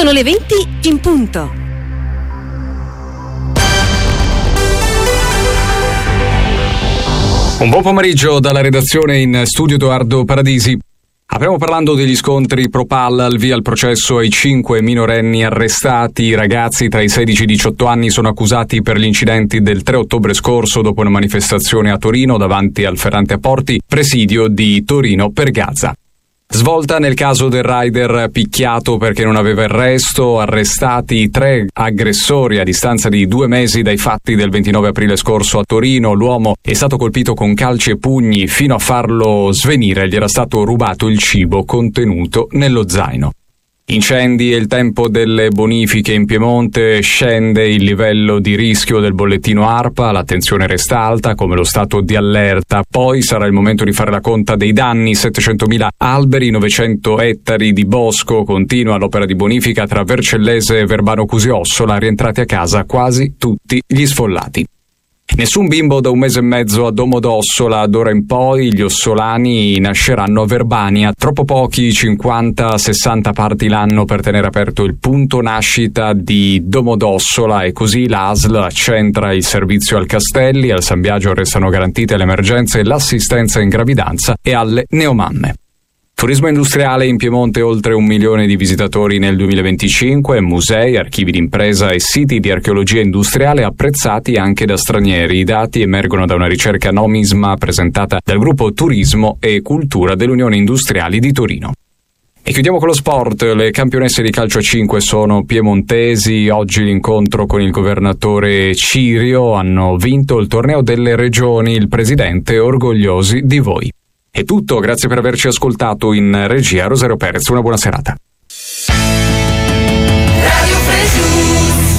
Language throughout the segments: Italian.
Sono le 20 in punto. Un buon pomeriggio dalla redazione, in studio Edoardo Paradisi. Apriamo parlando degli scontri pro palla, al via il processo ai 5 minorenni arrestati. I ragazzi tra i 16 e i 18 anni sono accusati per gli incidenti del 3 ottobre scorso dopo una manifestazione a Torino davanti al Ferrante a Porti, presidio di Torino per Gaza. Svolta nel caso del rider picchiato perché non aveva arresto, arrestati 3 aggressori a distanza di 2 mesi dai fatti del 29 aprile scorso a Torino. L'uomo è stato colpito con calci e pugni fino a farlo svenire, gli era stato rubato il cibo contenuto nello zaino. Incendi e il tempo delle bonifiche in Piemonte, scende il livello di rischio del bollettino ARPA, l'attenzione resta alta come lo stato di allerta. Poi sarà il momento di fare la conta dei danni: 700.000 alberi, 900 ettari di bosco. Continua l'opera di bonifica tra Vercellese e Verbano Cusio-Ossola, rientrati a casa quasi tutti gli sfollati. Nessun bimbo da 1 mese e mezzo a Domodossola. D'ora in poi gli ossolani nasceranno a Verbania. Troppo pochi, 50-60 parti l'anno per tenere aperto il punto nascita di Domodossola, e così l'ASL accentra il servizio al Castelli. Al San Biagio restano garantite le emergenze e l'assistenza in gravidanza e alle neomamme. Turismo industriale in Piemonte, oltre 1 milione di visitatori nel 2025, musei, archivi d'impresa e siti di archeologia industriale apprezzati anche da stranieri. I dati emergono da una ricerca Nomisma presentata dal gruppo Turismo e Cultura dell'Unione Industriali di Torino. E chiudiamo con lo sport. Le campionesse di calcio a 5 sono piemontesi. Oggi l'incontro con il governatore Cirio. Hanno vinto il torneo delle regioni. Il presidente: orgogliosi di voi. È tutto, grazie per averci ascoltato. In regia Rosario Perez, una buona serata. Radio Fresus.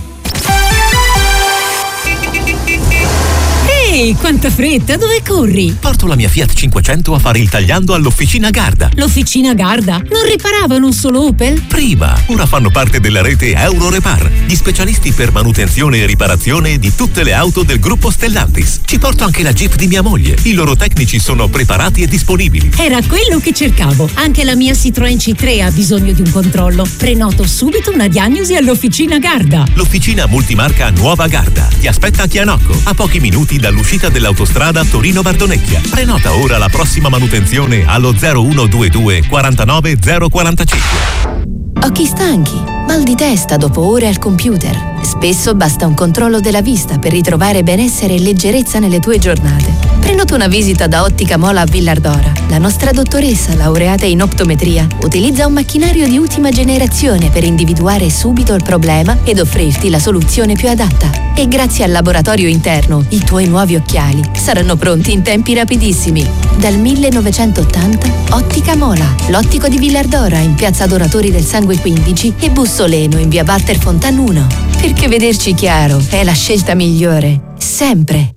Ehi, quanta fretta, dove corri? Porto la mia Fiat 500 a fare il tagliando all'Officina Garda. L'Officina Garda? Non riparavano solo Opel? Prima, ora fanno parte della rete Eurorepar, gli specialisti per manutenzione e riparazione di tutte le auto del gruppo Stellantis. Ci porto anche la Jeep di mia moglie. I loro tecnici sono preparati e disponibili. Era quello che cercavo. Anche la mia Citroën C3 ha bisogno di un controllo. Prenoto subito una diagnosi all'Officina Garda. L'officina multimarca Nuova Garda ti aspetta a Chianocco, a pochi minuti dall'uscita dell'autostrada Torino-Bardonecchia. Prenota ora la prossima manutenzione allo 0122 49 045. Occhi stanchi, mal di testa dopo ore al computer. Spesso basta un controllo della vista per ritrovare benessere e leggerezza nelle tue giornate. Prenota una visita da Ottica Mola a Villardora. La nostra dottoressa, laureata in optometria, utilizza un macchinario di ultima generazione per individuare subito il problema ed offrirti la soluzione più adatta. E grazie al laboratorio interno, i tuoi nuovi occhiali saranno pronti in tempi rapidissimi. Dal 1980, Ottica Mola, l'ottico di Villardora in piazza Adoratori del Sangue 15 e Bussoleno in via Walter Fontan 1. Perché vederci chiaro è la scelta migliore, sempre.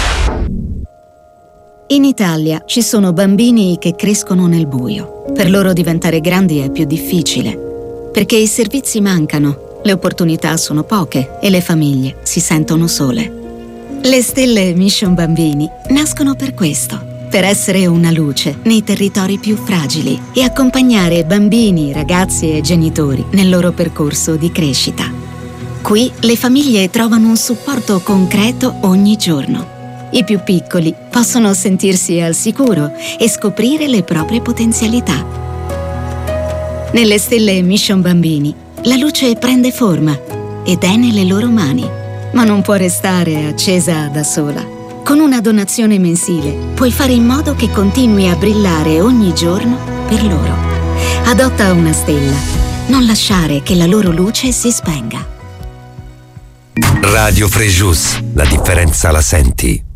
In Italia ci sono bambini che crescono nel buio. Per loro diventare grandi è più difficile, perché i servizi mancano, le opportunità sono poche e le famiglie si sentono sole. Le stelle Mission Bambini nascono per questo, per essere una luce nei territori più fragili e accompagnare bambini, ragazzi e genitori nel loro percorso di crescita. Qui le famiglie trovano un supporto concreto ogni giorno. I più piccoli possono sentirsi al sicuro e scoprire le proprie potenzialità. Nelle stelle Mission Bambini la luce prende forma ed è nelle loro mani, ma non può restare accesa da sola. Con una donazione mensile puoi fare in modo che continui a brillare ogni giorno per loro. Adotta una stella, non lasciare che la loro luce si spenga. Radio Fresus, la differenza la senti.